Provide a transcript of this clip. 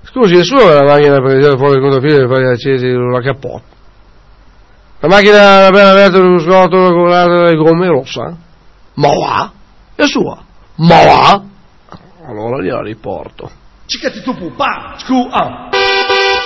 Scusi, è sua la macchina per tirare fuori il controfilo e fare accesi la cappotta? La macchina appena aperta sullo scotolo con le gomme rossa? Ma va? È sua? Ma va? Allora gliela riporto. Cicati tu, pa, scu,